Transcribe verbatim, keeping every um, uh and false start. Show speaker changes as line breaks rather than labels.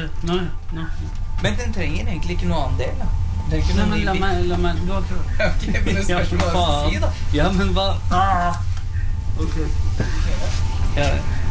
ja, nå, nå.
Men den trenger egentlig ikke noe annen del, da. Den
Nei,
kunne
men la meg, la meg, du har prøvd.
Ok, men det spørs hva du si, da.
Ja, men hva? Ah. Ok.
Ja,